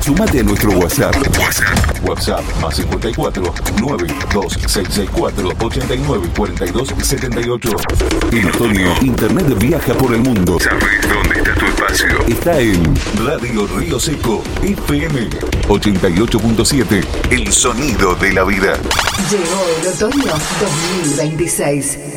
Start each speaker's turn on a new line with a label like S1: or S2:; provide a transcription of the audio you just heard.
S1: Sumate a nuestro WhatsApp. WhatsApp más 54 92664 89 42 78. En otoño, Internet viaja por el mundo.
S2: ¿Sabes dónde está tu espacio?
S1: Está en Radio Río Seco FM 88.7. El sonido de la vida.
S3: Llegó el otoño 2026.